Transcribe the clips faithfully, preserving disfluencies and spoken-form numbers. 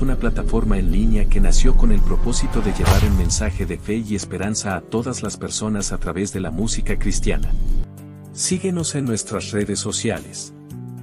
una plataforma en línea que nació con el propósito de llevar un mensaje de fe y esperanza a todas las personas a través de la música cristiana. Síguenos en nuestras redes sociales.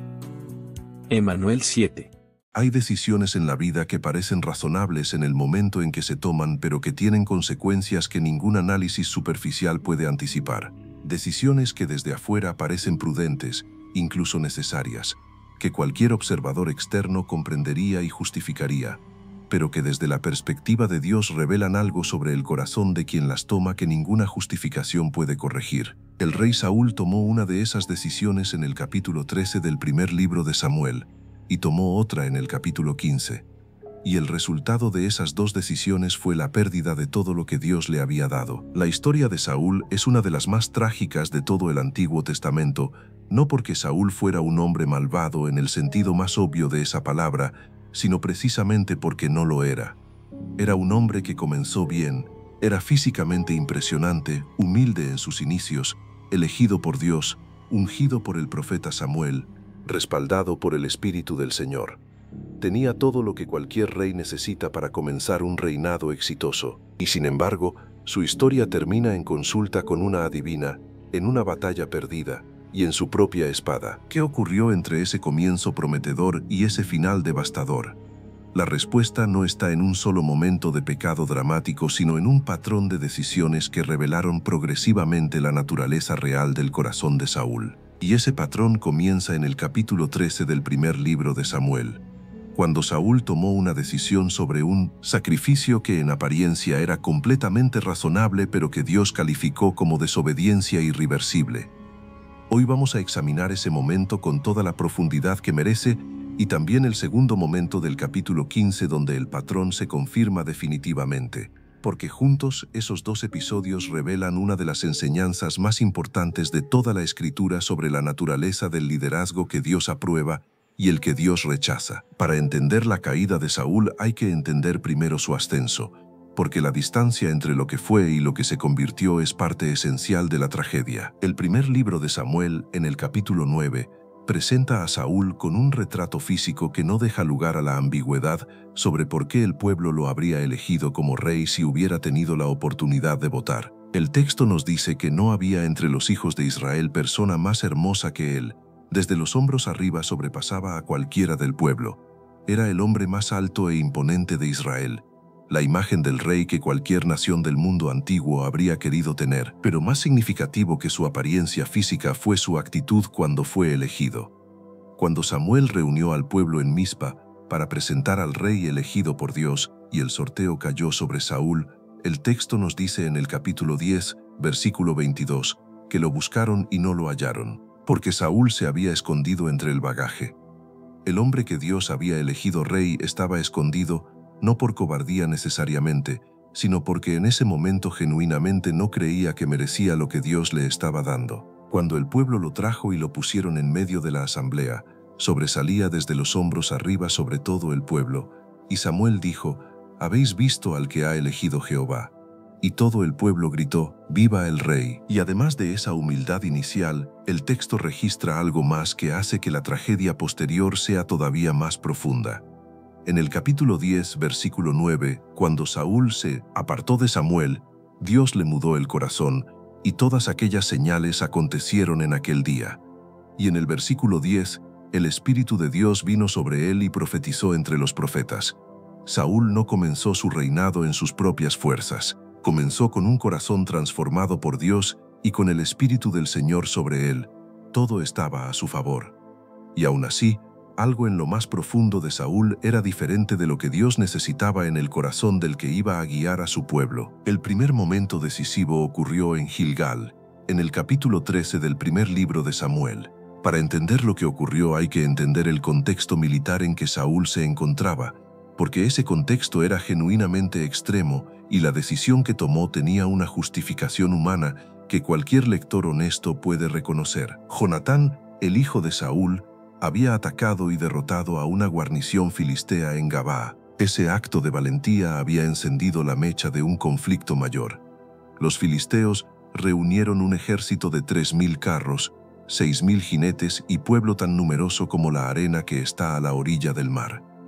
Emanuel siete. Hay decisiones en la vida que parecen razonables en el momento en que se toman, pero que tienen consecuencias que ningún análisis superficial puede anticipar. Decisiones que desde afuera parecen prudentes, incluso necesarias, que cualquier observador externo comprendería y justificaría, pero que desde la perspectiva de Dios revelan algo sobre el corazón de quien las toma que ninguna justificación puede corregir. El rey Saúl tomó una de esas decisiones en el capítulo trece del primer libro de Samuel, y tomó otra en el capítulo quince. Y el resultado de esas dos decisiones fue la pérdida de todo lo que Dios le había dado. La historia de Saúl es una de las más trágicas de todo el Antiguo Testamento, no porque Saúl fuera un hombre malvado en el sentido más obvio de esa palabra, sino precisamente porque no lo era. Era un hombre que comenzó bien, era físicamente impresionante, humilde en sus inicios, elegido por Dios, ungido por el profeta Samuel, respaldado por el Espíritu del Señor. Tenía todo lo que cualquier rey necesita para comenzar un reinado exitoso, y sin embargo, su historia termina en consulta con una adivina, en una batalla perdida, y en su propia espada. ¿Qué ocurrió entre ese comienzo prometedor y ese final devastador? La respuesta no está en un solo momento de pecado dramático, sino en un patrón de decisiones que revelaron progresivamente la naturaleza real del corazón de Saúl. Y ese patrón comienza en el capítulo trece del primer libro de Samuel, cuando Saúl tomó una decisión sobre un sacrificio que en apariencia era completamente razonable, pero que Dios calificó como desobediencia irreversible. Hoy vamos a examinar ese momento con toda la profundidad que merece, y también el segundo momento del capítulo quince, donde el patrón se confirma definitivamente, porque juntos esos dos episodios revelan una de las enseñanzas más importantes de toda la Escritura sobre la naturaleza del liderazgo que Dios aprueba y el que Dios rechaza. Para entender la caída de Saúl hay que entender primero su ascenso, porque la distancia entre lo que fue y lo que se convirtió es parte esencial de la tragedia. El primer libro de Samuel, en el capítulo nueve, presenta a Saúl con un retrato físico que no deja lugar a la ambigüedad sobre por qué el pueblo lo habría elegido como rey si hubiera tenido la oportunidad de votar. El texto nos dice que no había entre los hijos de Israel persona más hermosa que él. Desde los hombros arriba sobrepasaba a cualquiera del pueblo. Era el hombre más alto e imponente de Israel, la imagen del rey que cualquier nación del mundo antiguo habría querido tener, pero más significativo que su apariencia física fue su actitud cuando fue elegido. Cuando Samuel reunió al pueblo en Mizpa para presentar al rey elegido por Dios y el sorteo cayó sobre Saúl, el texto nos dice en el capítulo diez, versículo veintidós, que lo buscaron y no lo hallaron, porque Saúl se había escondido entre el bagaje. El hombre que Dios había elegido rey estaba escondido no por cobardía necesariamente, sino porque en ese momento genuinamente no creía que merecía lo que Dios le estaba dando. Cuando el pueblo lo trajo y lo pusieron en medio de la asamblea, sobresalía desde los hombros arriba sobre todo el pueblo, y Samuel dijo: «¿Habéis visto al que ha elegido Jehová?». Y todo el pueblo gritó: «¡Viva el rey!». Y además de esa humildad inicial, el texto registra algo más que hace que la tragedia posterior sea todavía más profunda. En el capítulo diez, versículo nueve, cuando Saúl se apartó de Samuel, Dios le mudó el corazón, y todas aquellas señales acontecieron en aquel día. Y en el versículo diez, el Espíritu de Dios vino sobre él y profetizó entre los profetas. Saúl no comenzó su reinado en sus propias fuerzas. Comenzó con un corazón transformado por Dios y con el Espíritu del Señor sobre él. Todo estaba a su favor. Y aún así, algo en lo más profundo de Saúl era diferente de lo que Dios necesitaba en el corazón del que iba a guiar a su pueblo. El primer momento decisivo ocurrió en Gilgal, en el capítulo trece del primer libro de Samuel. Para entender lo que ocurrió hay que entender el contexto militar en que Saúl se encontraba, porque ese contexto era genuinamente extremo y la decisión que tomó tenía una justificación humana que cualquier lector honesto puede reconocer. Jonatán, el hijo de Saúl, había atacado y derrotado a una guarnición filistea en Gabaa. Ese acto de valentía había encendido la mecha de un conflicto mayor. Los filisteos reunieron un ejército de tres mil carros, seis mil jinetes y pueblo tan numeroso como la arena que está a la orilla del mar.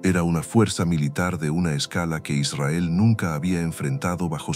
Era una fuerza militar de una escala que Israel nunca había enfrentado bajo